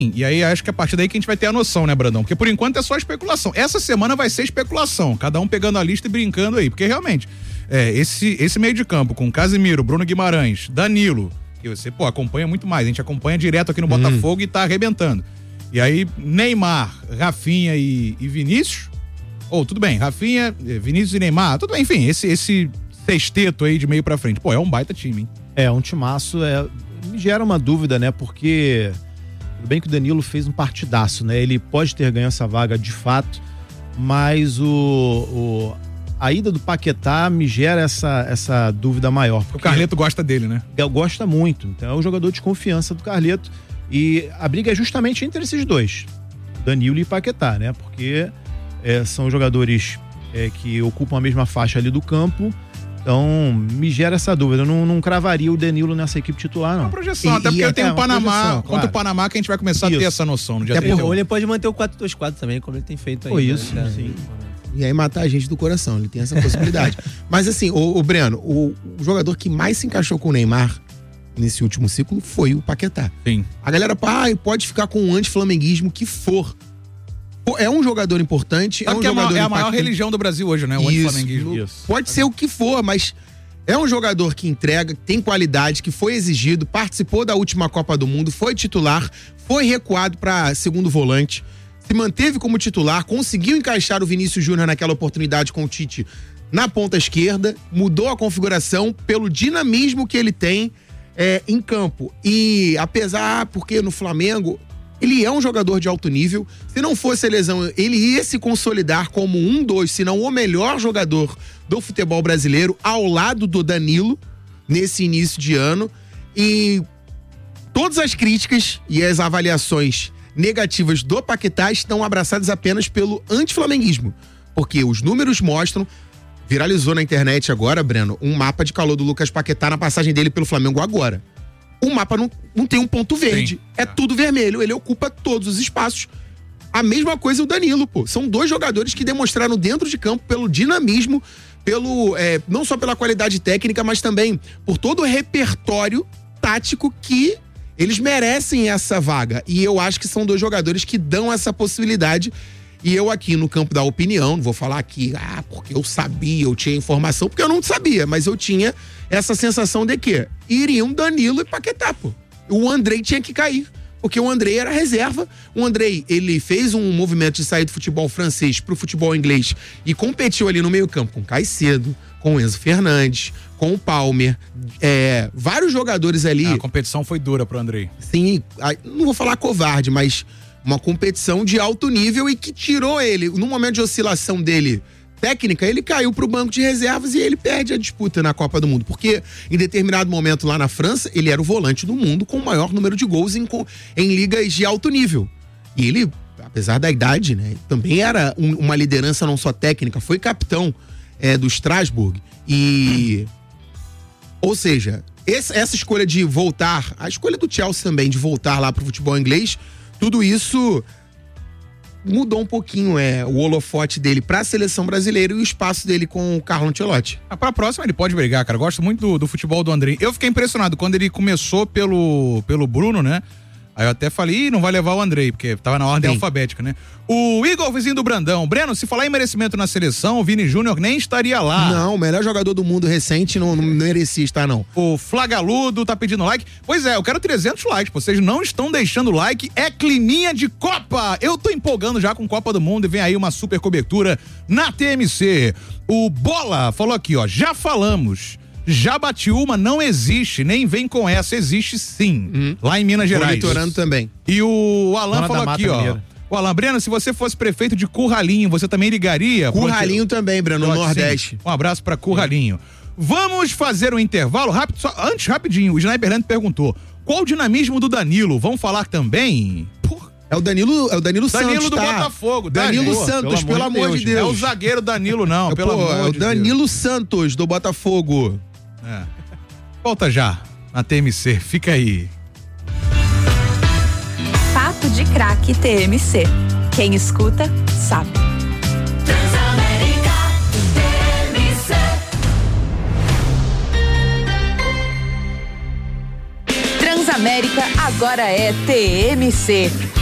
E aí acho que a partir daí que a gente vai ter a noção, né, Brandão? Porque por enquanto é só especulação. Essa semana vai ser especulação, cada um pegando a lista e brincando aí, porque realmente, esse meio de campo com Casimiro, Bruno Guimarães, Danilo, que você, acompanha muito mais, a gente acompanha direto aqui no Botafogo e tá arrebentando. E aí, Neymar, Rafinha e Vinícius, tudo bem, Rafinha, Vinícius e Neymar, tudo bem, enfim, esse sexteto aí de meio pra frente, é um baita time, hein? É, um timaço, me gera uma dúvida, né, porque... Tudo bem que o Danilo fez um partidaço, né? Ele pode ter ganho essa vaga de fato, mas a ida do Paquetá me gera essa dúvida maior. O Carleto gosta dele, né? Gosta muito, então é um jogador de confiança do Carleto e a briga é justamente entre esses dois, Danilo e Paquetá, né? Porque são jogadores que ocupam a mesma faixa ali do campo. Então, me gera essa dúvida. Eu não cravaria o Danilo nessa equipe titular, não. É uma projeção, até porque tem o Panamá, contra o Panamá, que a gente vai começar a ter essa noção no dia 31. Ou ele pode manter o 4-2-4 também, como ele tem feito aí. Isso, sim. E aí matar a gente do coração, ele tem essa possibilidade. Mas assim, o Breno, o jogador que mais se encaixou com o Neymar nesse último ciclo foi o Paquetá. Sim. A galera pode ficar com o anti-flamenguismo que for. É um jogador importante, é a maior religião do Brasil hoje, né? O anti-flamenguismo. Pode ser o que for, mas é um jogador que entrega, tem qualidade, que foi exigido, participou da última Copa do Mundo, foi titular, foi recuado para segundo volante, se manteve como titular, conseguiu encaixar o Vinícius Júnior naquela oportunidade com o Tite na ponta esquerda, mudou a configuração pelo dinamismo que ele tem em campo. E porque no Flamengo... Ele é um jogador de alto nível. Se não fosse a lesão, ele ia se consolidar como se não o melhor jogador do futebol brasileiro, ao lado do Danilo, nesse início de ano. E todas as críticas e as avaliações negativas do Paquetá estão abraçadas apenas pelo anti-flamenguismo. Porque os números mostram... Viralizou na internet agora, Breno, um mapa de calor do Lucas Paquetá na passagem dele pelo Flamengo agora. O mapa não tem um ponto verde. Sim. Tudo vermelho. Ele ocupa todos os espaços. A mesma coisa o Danilo, São dois jogadores que demonstraram dentro de campo pelo dinamismo, não só pela qualidade técnica, mas também por todo o repertório tático que eles merecem essa vaga. E eu acho que são dois jogadores que dão essa possibilidade. E eu aqui no campo da opinião, não vou falar aqui, porque eu sabia, eu tinha informação, porque eu não sabia, mas eu tinha essa sensação de que iriam Danilo e Paquetá, O Andrei tinha que cair, porque o Andrei era reserva. O Andrei, ele fez um movimento de sair do futebol francês pro futebol inglês e competiu ali no meio campo com Caicedo, com Enzo Fernandes, com o Palmer, vários jogadores ali. A competição foi dura pro Andrei. Sim, não vou falar covarde, mas uma competição de alto nível e que tirou ele, no momento de oscilação dele técnica, ele caiu pro banco de reservas e ele perde a disputa na Copa do Mundo, porque em determinado momento lá na França, ele era o volante do mundo com o maior número de gols em ligas de alto nível. E ele, apesar da idade, né, também era uma liderança não só técnica, foi capitão do Strasbourg. Ou seja, essa escolha de voltar, a escolha do Chelsea também de voltar lá pro futebol inglês, tudo isso mudou um pouquinho o holofote dele pra seleção brasileira e o espaço dele com o Carlo Ancelotti. Pra próxima ele pode brigar, cara. Gosto muito do futebol do Andrei. Eu fiquei impressionado quando ele começou pelo Bruno, né? Aí eu até falei, não vai levar o Andrei, porque tava na ordem alfabética, né? O Igor, vizinho do Brandão. Breno, se falar em merecimento na seleção, o Vini Júnior nem estaria lá. Não, o melhor jogador do mundo recente não merecia estar, não. O Flagaludo tá pedindo like. Pois é, eu quero 300 likes, vocês não estão deixando like, é climinha de Copa. Eu tô empolgando já com Copa do Mundo e vem aí uma super cobertura na TMC. O Bola falou aqui, já falamos. Já bati uma, não existe, nem vem com essa, existe sim, lá em Minas Gerais. Monitorando também. E o Alan falou aqui, o Alan, Breno, se você fosse prefeito de Curralinho, você também ligaria? Curralinho também, Breno, no Nordeste. Um abraço pra Curralinho. Vamos fazer um intervalo rápido, antes, rapidinho, o Sniperland perguntou, qual o dinamismo do Danilo? Vamos falar também? É o Danilo Santos, Danilo do Botafogo. Danilo Santos, pelo amor de Deus. É o zagueiro Danilo, não, pelo amor de Deus. É o Danilo Santos, do Botafogo. Volta já, na TMC, fica aí. Papo de Craque TMC. Quem escuta, sabe. Transamérica TMC. América agora é TMC.